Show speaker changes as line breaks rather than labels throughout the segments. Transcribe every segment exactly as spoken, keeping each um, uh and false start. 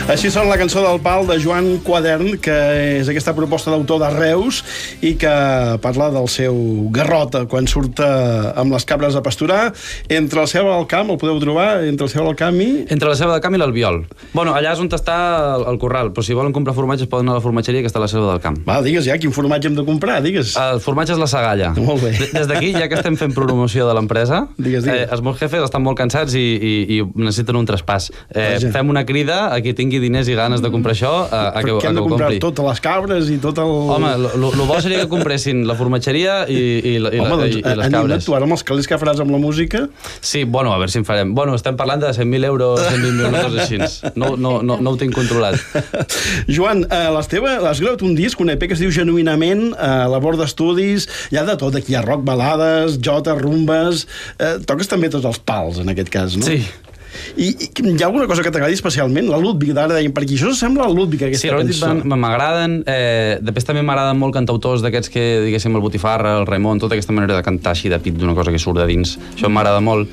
Així sona la cançó del Pal de Joan Quadern, que és aquesta proposta d'autor de Reus i que parla del seu Garrota, quan surt amb les cabres a pasturar. Entre el Ceba del Camp, el podeu trobar? Entre el Ceba del Camp i...
Entre la Ceba del Camp i l'Albiol. Bueno, allà és on està el, el corral, però si volen comprar formatge es poden anar a la formatgeria que està a la Ceba del Camp.
Va, digues ja, quin formatge hem de comprar, digues.
El formatge és la Sagalla.
Molt bé.
Des d'aquí, ja que estem fent promoció de l'empresa,
digues, digues.
Eh, els meus jefes estan molt cansats i, i, i necessiten un traspàs. Eh, fem una crida a qui tingui diners i ganes de comprar això, a, a que, a que
hem de
ho
comprar
compri.
totes les cabres i tot el...
Home, el bo seria que compressin la formatgeria i, i, i,
Home, doncs,
i, i les
anima't
cabres.
tu ara amb els calés que faràs amb la música.
Sí, bueno, a veure si en farem. Bueno, estem parlant de cent mil euros, cent vint mil, una cosa així. No, no, no, no ho tinc controlat.
Joan, eh, les teves, has gravat un disc, un E P que es diu Genuïnament, a eh, Labor d'Estudis, hi ha de tot, aquí hi ha rock, balades, jota, rumbes... Eh, toques també tots els pals, en aquest cas, no?
Sí.
I, i hi ha alguna cosa que t'agradi especialment? La Ludwig, d'ara dèiem, perquè això sembla la Ludwig, aquesta
sí,
cançó.
Sí, m'agraden. Eh, després també m'agraden molt cantautors d'aquests que, diguéssim, el Botifarra, el Raimon, tota aquesta manera de cantar així de pit d'una cosa que surt de dins. Això m'agrada molt.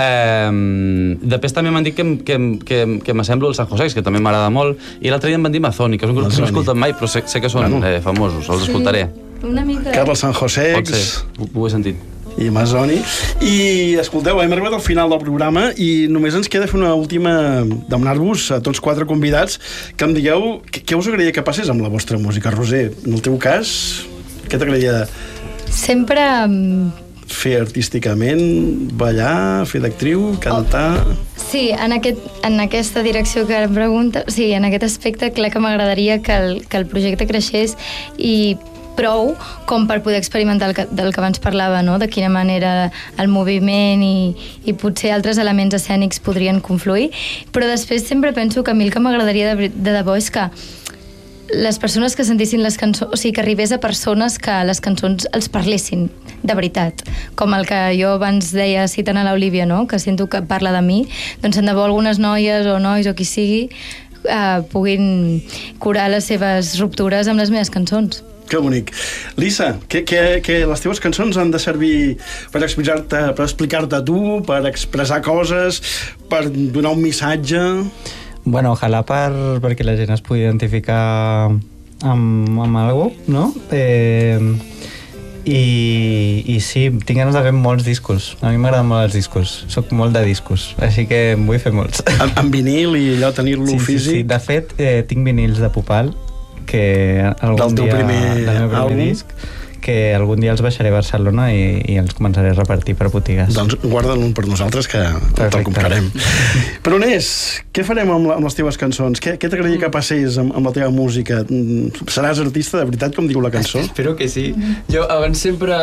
Eh, després també m'han dit que, que, que, que m'assemblo el San José, que també m'agrada molt. I l'altre dia em van dir Mazzoni, que és un grup que no he escoltat mai, però sé, sé que són bueno. eh, famosos, els sí, escoltaré.
Una mica.
Carles San José.
Pot ser, ho, ho he sentit.
I Mazzoni. I, escolteu, hem arribat al final del programa i només ens queda fer una última... demanar-vos a tots quatre convidats que em digueu què us agradaria que passés amb la vostra música. Roser, en el teu cas, què t'agradaria...
Sempre...
fer artísticament, ballar, fer d'actriu, cantar...
Oh. Sí, en, aquest, en aquesta direcció que em pregunta, sí, en aquest aspecte, clar que m'agradaria que el, que el projecte creixés i prou com per poder experimentar el que, del que abans parlava, no? De quina manera el moviment i, i potser altres elements escènics podrien confluir, però després sempre penso que a mi el que m'agradaria de, de debò és que les persones que sentissin les cançons, o sigui, que arribés a persones que les cançons els parlessin de veritat, com el que jo abans deia citant a l'Olivia, no? Que sento que parla de mi, doncs en debò algunes noies o nois o qui sigui eh, puguin curar les seves ruptures amb les meves cançons.
Que bonic. Lisa, que, que, que les teves cançons han de servir per explicar-te per explicar-te a tu, per expressar coses, per donar un missatge...
Bueno, ojalà per, perquè la gent es pugui identificar amb, amb algú, no? Eh, i, I sí, tinc ganes de fer molts discos. A mi m'agraden molt els discos. Soc molt de discos, així que en vull fer molts.
En, en vinil i allò, tenir-lo
sí,
físic?
Sí, sí. De fet, eh, tinc vinils de Popal, que algun
del teu
dia...
primer
del meu primer
àlbum?
disc, que algun dia els baixaré a Barcelona i, i els començaré a repartir per botigues.
Doncs guarda'n un per nosaltres, que te'l comprarem. Però Onés, què farem amb, la, amb les teves cançons? Què, què t'agradaria que passés amb, amb la teva música? Seràs artista de veritat, com diu la cançó?
Espero que sí. Jo abans sempre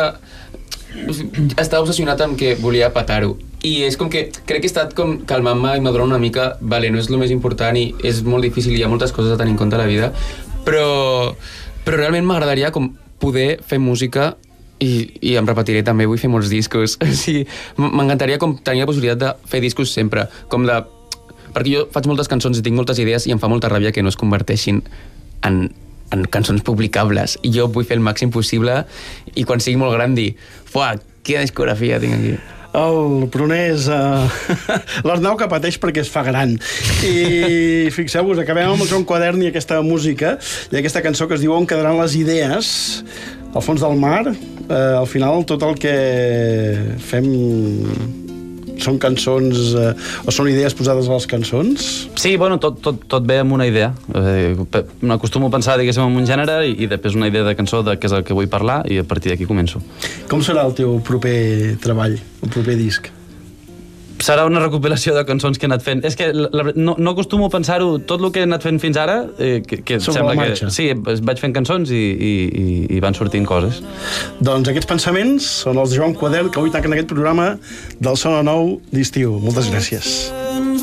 estava obsessionat amb que volia petar-ho. I és com que crec que he estat com calmant-me i madurant una mica. Vale, no és el més important i és molt difícil i hi ha moltes coses a tenir en compte a la vida, però, però realment m'agradaria com poder fer música i, i em repetiré també, vull fer molts discos. O sigui, m'encantaria com tenir la possibilitat de fer discos sempre, com de... Perquè jo faig moltes cançons i tinc moltes idees i em fa molta ràbia que no es converteixin en, en cançons publicables. I jo vull fer el màxim possible i quan sigui molt gran dir, fuà, quina discografia tinc aquí.
El Prunés, uh, l'Arnau que pateix perquè es fa gran. I fixeu-vos, acabem amb el Joan Quadern i aquesta música i aquesta cançó que es diu On quedaran les idees al fons del mar. Uh, al final tot el que fem són cançons eh, o són idees posades a les cançons?
Sí, bueno, tot, tot, tot ve amb una idea. Eh, M'acostumo a pensar, diguéssim, en un gènere i, i després una idea de cançó de què és el que vull parlar i a partir d'aquí començo.
Com serà el teu proper treball, el proper disc?
Serà una recopilació de cançons que he anat fent. És que la, no, no acostumo a pensar-ho, tot el que he anat fent fins ara, eh, que, que sembla que... Sí, vaig fent cançons i, i, i, i van sortint coses.
Doncs aquests pensaments són els de Joan Quadern, que avui tanquen aquest programa del Sona Nou d'estiu. Moltes gràcies.